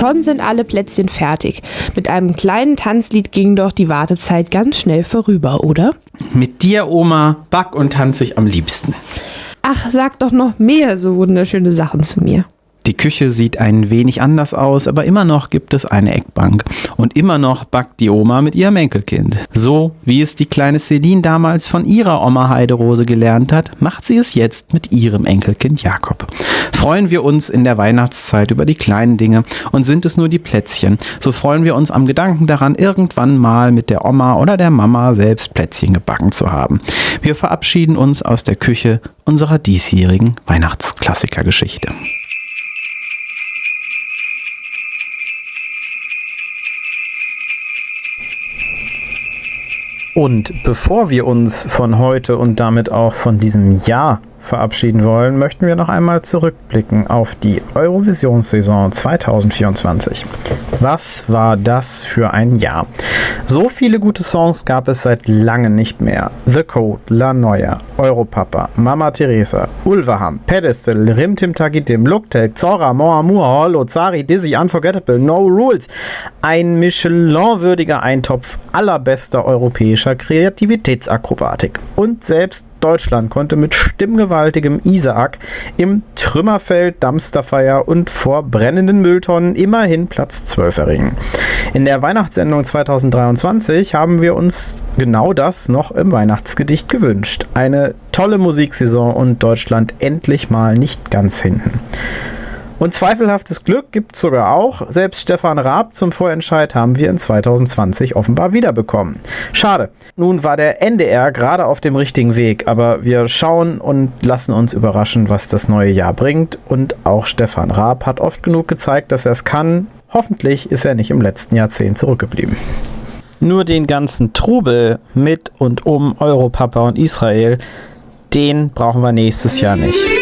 Schon sind alle Plätzchen fertig. Mit einem kleinen Tanzlied ging doch die Wartezeit ganz schnell vorüber, oder? Mit dir, Oma, back und tanze ich am liebsten. Ach, sag doch noch mehr so wunderschöne Sachen zu mir. Die Küche sieht ein wenig anders aus, aber immer noch gibt es eine Eckbank. Und immer noch backt die Oma mit ihrem Enkelkind. So wie es die kleine Celine damals von ihrer Oma Heiderose gelernt hat, macht sie es jetzt mit ihrem Enkelkind Jakob. Freuen wir uns in der Weihnachtszeit über die kleinen Dinge und sind es nur die Plätzchen, so freuen wir uns am Gedanken daran, irgendwann mal mit der Oma oder der Mama selbst Plätzchen gebacken zu haben. Wir verabschieden uns aus der Küche unserer diesjährigen Weihnachtsklassikergeschichte. Und bevor wir uns von heute und damit auch von diesem Jahr verabschieden wollen, möchten wir noch einmal zurückblicken auf die Eurovisionssaison 2024. Was war das für ein Jahr? So viele gute Songs gab es seit langem nicht mehr. The Code, La Noia, Europapa, Mama Teresa, Ulvaham, Pedestal, Rim Tim Tagitim, Looktek, Zora, Mon Amour, Hollow, Zari, Dizzy, Unforgettable, No Rules. Ein Michelin-würdiger Eintopf allerbester europäischer Kreativitätsakrobatik. Und selbst Deutschland konnte mit stimmgewaltigem Isaak im Trümmerfeld Dumpsterfire und vor brennenden Mülltonnen immerhin Platz 12 erringen. In der Weihnachtssendung 2023 haben wir uns genau das noch im Weihnachtsgedicht gewünscht. Eine tolle Musiksaison und Deutschland endlich mal nicht ganz hinten. Und zweifelhaftes Glück gibt es sogar auch. Selbst Stefan Raab zum Vorentscheid haben wir in 2020 offenbar wiederbekommen. Schade. Nun war der NDR gerade auf dem richtigen Weg, aber wir schauen und lassen uns überraschen, was das neue Jahr bringt. Und auch Stefan Raab hat oft genug gezeigt, dass er es kann. Hoffentlich ist er nicht im letzten Jahrzehnt zurückgeblieben. Nur den ganzen Trubel mit und um Europapa und Israel, den brauchen wir nächstes Jahr nicht.